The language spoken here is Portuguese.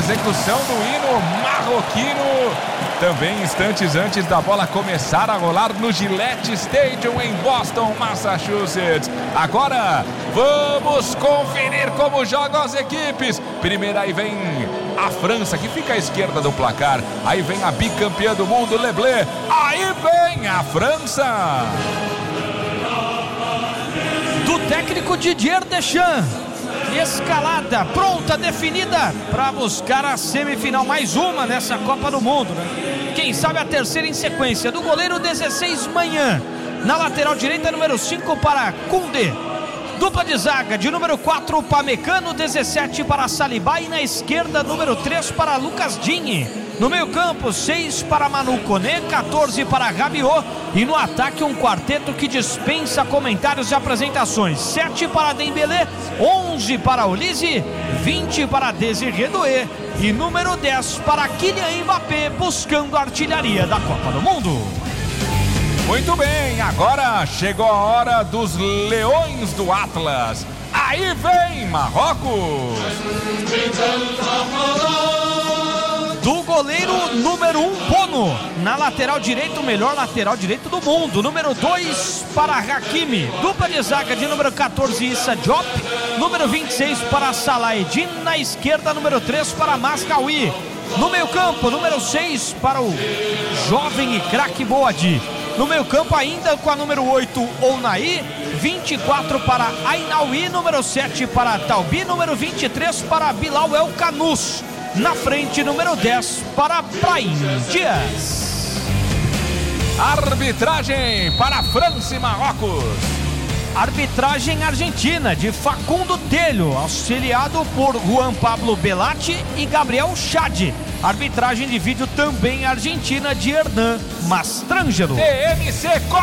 execução do hino marroquino. Também instantes antes da bola começar a rolar no Gillette Stadium em Boston, Massachusetts. Agora vamos conferir como jogam as equipes. Primeiro aí vem a França, que fica à esquerda do placar. Aí vem a bicampeã do mundo, Leblé. Aí vem a França do técnico Didier Deschamps. Escalada pronta, definida para buscar a semifinal, mais uma nessa Copa do Mundo, né? Quem sabe a terceira em sequência. Do goleiro 16 Manhã, na lateral direita número 5 para Koundé. Dupla de zaga de número 4 Pamecano, 17 para Saliba, e na esquerda número 3 para Lucas Digne. No meio campo 6 para Manu Koné, 14 para Rabiot, e no ataque um quarteto que dispensa comentários e apresentações. 7 para Dembélé, 11 para Olise, 20 para Désiré Doué e número 10 para Kylian Mbappé, buscando a artilharia da Copa do Mundo. Muito bem, agora chegou a hora dos Leões do Atlas. Aí vem Marrocos. Do goleiro número 1 Bono, na lateral direita, o melhor lateral direito do mundo. Número 2 para Hakimi. Dupla de zaga de número 14 Issa Diop, número 26 para Salah Eddin, na esquerda número 3 para Mazraoui. No meio campo, número 6 para o jovem e craque Boadi. No meio campo ainda com a número 8 Ounahi, 24 para Ainaoui, número 7 para Taubi, número 23 para Bilal El Kanous. Na frente, número 10 para Brahim Dias. Arbitragem para França e Marrocos. Arbitragem argentina de Facundo Telho, auxiliado por Juan Pablo Belatti e Gabriel Chade. Arbitragem de vídeo também argentina de Hernan Mastrangelo. TMC